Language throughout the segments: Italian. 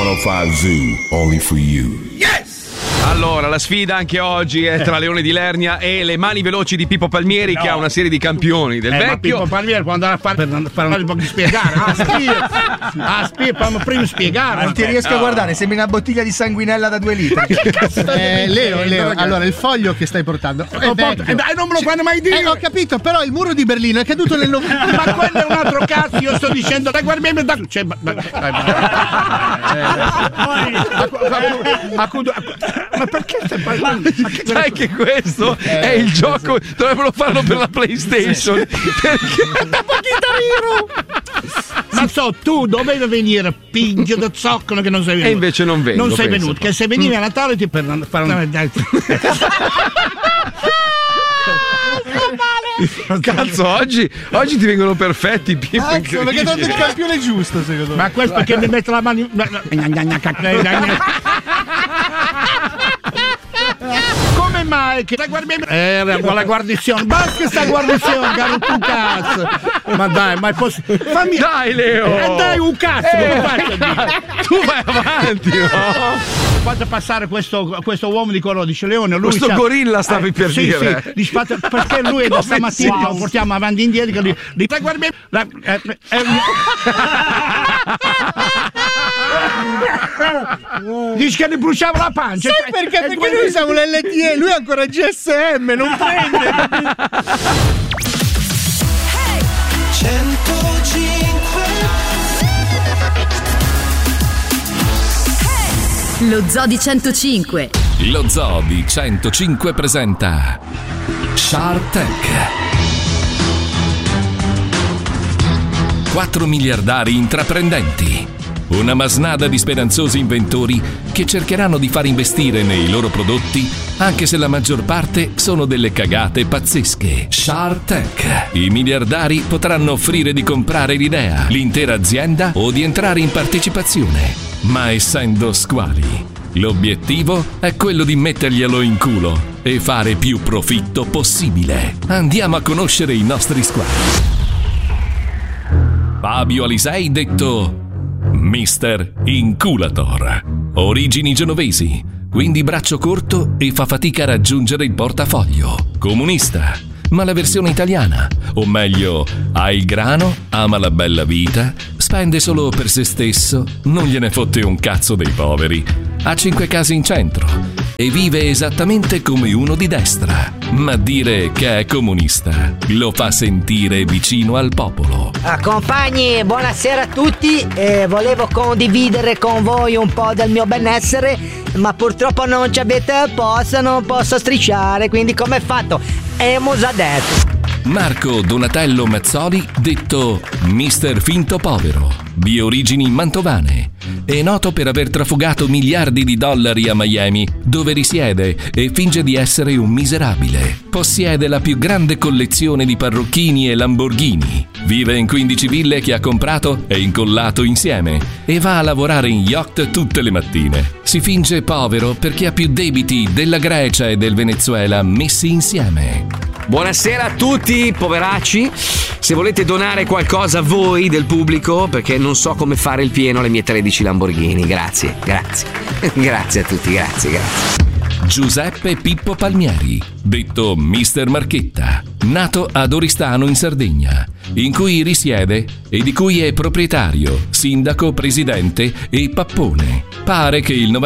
105 Zoo, only for you. Yes! Allora, la sfida anche oggi è tra Leone di Lernia e le mani veloci di Pippo Palmieri, che ha una serie di campioni del vecchio. Ma Pippo Palmieri può andare a fare per un po' di spiegare. Prima spiegare. Non ti riesco a guardare, sembri una bottiglia di sanguinella da 2 litri. Ma che cazzo Leo, allora il foglio che stai portando è non me lo fanno mai dire. Ho capito, però il muro di Berlino è caduto nel 90. Ma quello è un altro cazzo, io sto dicendo ma perché stai parlando? Sai che questo è il gioco, dovrebbero farlo per la PlayStation. Ma tu dovevi venire, pingio da zoccolo che non sei venuto. E invece non vengo. Non sei venuto, che se venivi a Natale ti per fare un... Cazzo, oggi ti vengono perfetti, Pippo. Perché tanto il campione giusto, secondo me. Ma questo perché mi mette la mano. Come mai che la guarnizione? Basta sta guarnizione, caro tu cazzo. Ma dai, ma posso. Fammi. Dai, Leo! Dai un cazzo, come faccio a dire? Tu vai avanti, no? Faccio passare questo uomo di colore, dice Leone. Lui questo gorilla stavi per dire. Sì, perché lui da stamattina lo portiamo avanti e indietro. Dice che gli bruciava la pancia. Sai perché? Perché noi siamo l'LTE, lui è ancora GSM, non prende. 105. Lo Zoo di 105. Lo Zoo di 105 presenta Shark Tank. 4 miliardari intraprendenti. Una masnada di speranzosi inventori che cercheranno di far investire nei loro prodotti, anche se la maggior parte sono delle cagate pazzesche. Shark Tank. I miliardari potranno offrire di comprare l'idea, l'intera azienda o di entrare in partecipazione. Ma essendo squali, l'obiettivo è quello di metterglielo in culo e fare più profitto possibile. Andiamo a conoscere i nostri squali. Fabio Alisei, detto Mister Inculator. Origini genovesi, quindi braccio corto e fa fatica a raggiungere il portafoglio. Comunista, ma la versione italiana, o meglio, ha il grano, ama la bella vita, spende solo per se stesso, non gliene fotte un cazzo dei poveri, ha 5 case in centro e vive esattamente come uno di destra. Ma dire che è comunista lo fa sentire vicino al popolo. Compagni, buonasera a tutti. Volevo condividere con voi un po' del mio benessere, ma purtroppo non ci avete a posto, non posso strisciare, quindi come è fatto? Hemos detto. Marco Donatello Mazzoli, detto Mister Finto Povero, di origini mantovane, è noto per aver trafugato miliardi di dollari a Miami, dove risiede e finge di essere un miserabile. Possiede la più grande collezione di parrucchini e Lamborghini. Vive in 15 ville che ha comprato e incollato insieme e va a lavorare in yacht tutte le mattine. Si finge povero perché ha più debiti della Grecia e del Venezuela messi insieme. Buonasera a tutti, poveracci. Se volete donare qualcosa a voi del pubblico, perché non so come fare il pieno alle mie 13 Lamborghini. Grazie. Grazie a tutti, grazie. Giuseppe Pippo Palmieri, detto Mister Marchetta, nato ad Oristano in Sardegna, in cui risiede e di cui è proprietario, sindaco, presidente e pappone. Pare che il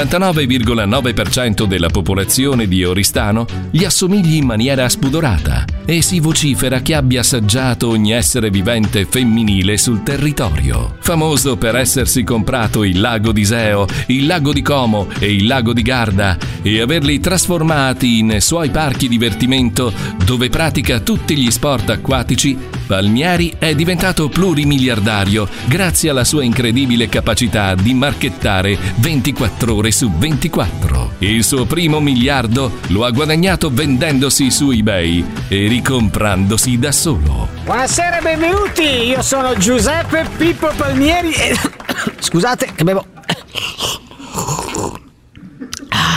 99,9% della popolazione di Oristano gli assomigli in maniera spudorata e si vocifera che abbia assaggiato ogni essere vivente femminile sul territorio. Famoso per essersi comprato il lago di Iseo, il lago di Como e il lago di Garda e averli trasformati in suoi parchi divertimento dove pratica tutti gli sport acquatici, Palmieri è diventato plurimiliardario grazie alla sua incredibile capacità di marchettare 24 ore su 24. Il suo primo miliardo lo ha guadagnato vendendosi su eBay e ricomprandosi da solo. Buonasera e benvenuti, io sono Giuseppe Pippo Palmieri e... Scusate che bevo...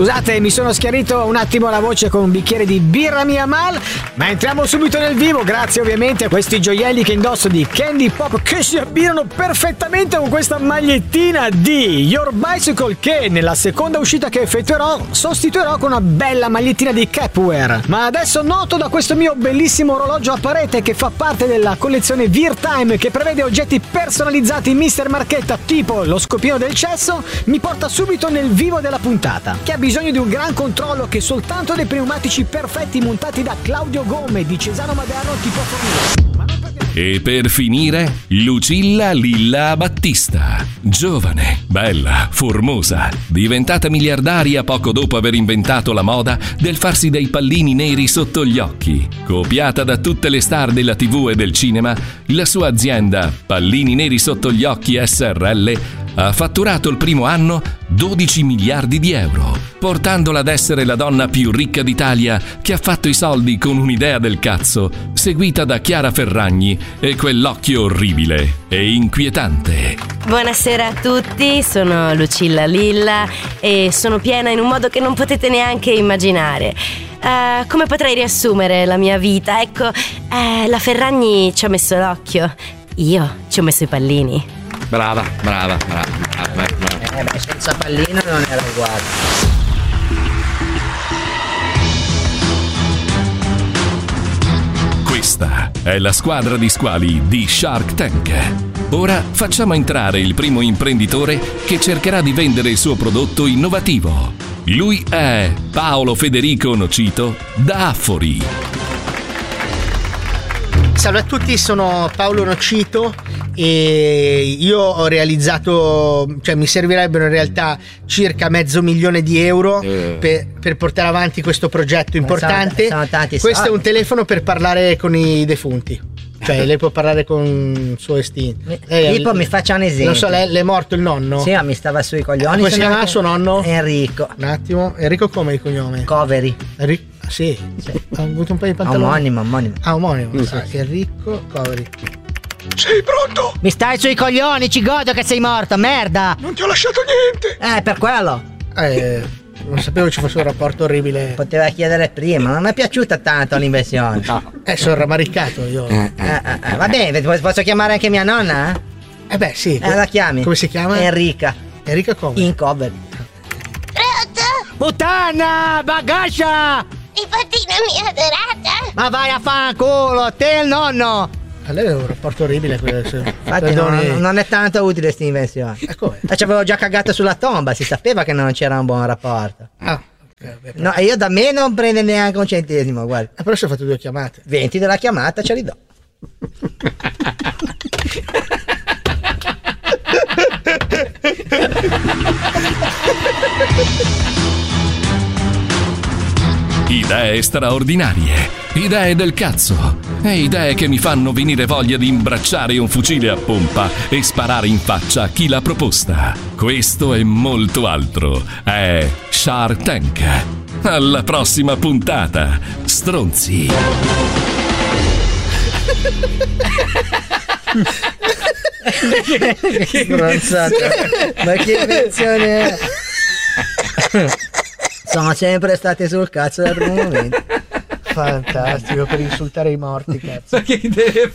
Scusate, mi sono schiarito un attimo la voce con un bicchiere di birra mia mal, ma entriamo subito nel vivo, grazie ovviamente a questi gioielli che indosso di Candy Pop, che si abbinano perfettamente con questa magliettina di Your Bicycle, che nella seconda uscita che effettuerò sostituirò con una bella magliettina di Capwear. Ma adesso noto da questo mio bellissimo orologio a parete, che fa parte della collezione Veer Time, che prevede oggetti personalizzati Mr. Marchetta, tipo lo scopino del cesso, mi porta subito nel vivo della puntata, che ha bisogno di un gran controllo che soltanto dei pneumatici perfetti montati da Claudio Gome di Cesano Maderno ti può fornire. E per finire, Lucilla Lilla Battista. Giovane, bella, formosa, diventata miliardaria poco dopo aver inventato la moda del farsi dei pallini neri sotto gli occhi. Copiata da tutte le star della TV e del cinema, la sua azienda, Pallini Neri Sotto Gli Occhi SRL, ha fatturato il primo anno 12 miliardi di euro, portandola ad essere la donna più ricca d'Italia che ha fatto i soldi con un'idea del cazzo, seguita da Chiara Ferragni e quell'occhio orribile e inquietante. Buonasera a tutti, sono Lucilla Lilla e sono piena in un modo che non potete neanche immaginare. Come potrei riassumere la mia vita? Ecco, la Ferragni ci ha messo l'occhio, io ci ho messo i pallini. Brava. Senza pallino non era uguale. Questa è la squadra di squali di Shark Tank. Ora facciamo entrare il primo imprenditore che cercherà di vendere il suo prodotto innovativo. Lui è Paolo Federico Nocito da Affori. Salve a tutti, sono Paolo Nocito e io ho realizzato, cioè mi servirebbero in realtà circa €500.000 per portare avanti questo progetto importante. Sono tanti Questo soldi. è un telefono per parlare con i defunti. Cioè lei può parlare con il suo estinto. Tipo mi faccia un esempio. Non so, lei è morto il nonno? Sì, ma mi stava sui coglioni. Come si chiamava suo nonno? Enrico. Un attimo, Enrico come il cognome? Coveri. Sì, ha avuto un paio di pantaloni. Omonimo. Omonimo. Enrico Coveri. Sei pronto? Mi stai sui coglioni, ci godo che sei morto, merda! Non ti ho lasciato niente! Per quello. Non sapevo ci fosse un rapporto orribile. Poteva chiedere prima, non mi è piaciuta tanto l'inversione. Sono rammaricato io. Va bene, posso chiamare anche mia nonna? Beh, sì. La chiami? Come si chiama? Enrica. Enrica come? In cover. Puttana, bagascia! Nipotina mia adorata! Ma vai a fanculo, te e il nonno! A lei è un rapporto orribile questo. Infatti non è tanto utile questa invenzione. Ci avevo già cagato sulla tomba, si sapeva che non c'era un buon rapporto. No, io da me non prende neanche un centesimo, guarda. Però si è fatto 2 chiamate. 20 della chiamata ce li do. Idee straordinarie, idee del cazzo e idee che mi fanno venire voglia di imbracciare un fucile a pompa e sparare in faccia a chi l'ha proposta. Questo e molto altro è Shark Tank. Alla prossima puntata, stronzi. Che stronzata. Ma che invenzione è? Sono sempre stati sul cazzo dal primo momento. Fantastico, per insultare i morti, cazzo.